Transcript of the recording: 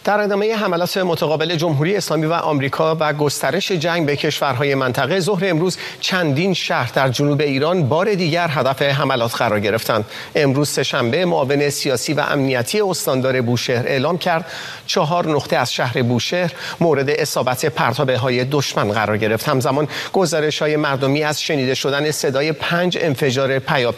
در ادامه حملات متقابل جمهوری اسلامی و آمریکا و گسترش جنگ به کشورهای منطقه، ظهر امروز چندین شهر در جنوب ایران بار دیگر هدف حملات قرار گرفتند. امروز سه‌شنبه معاون سیاسی و امنیتی استاندار بوشهر اعلام کرد 4 نقطه از شهر بوشهر مورد اصابت پرتابه‌های دشمن قرار گرفت. همزمان گزارش‌های مردمی از شنیده شدن صدای 5 انفجار پیاپی